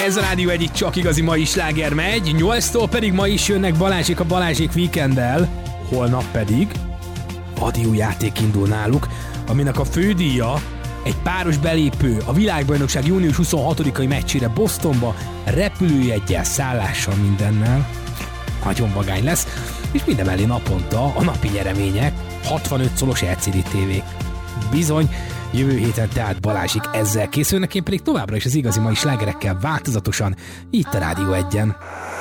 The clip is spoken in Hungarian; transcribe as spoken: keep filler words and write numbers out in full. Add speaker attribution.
Speaker 1: Ez a Rádió egy, csak igazi mai sláger megy, nyolctól pedig ma is jönnek Balázsék a Balázsék Weekenddel, holnap pedig Adió játék indul náluk, aminek a fődíja egy páros belépő a világbajnokság június huszonhatodikai meccsére Bostonba, repülőjeggyel, szállással, mindennel. Nagyon vagány lesz, és mindemellé naponta a napi nyeremények, hatvanöt szolos el cé dé tévék. Bizony, jövő héten tehát Balázsik ezzel készülnek, én pedig továbbra is az igazi mai slágerekkel változatosan, itt a Rádió egyen.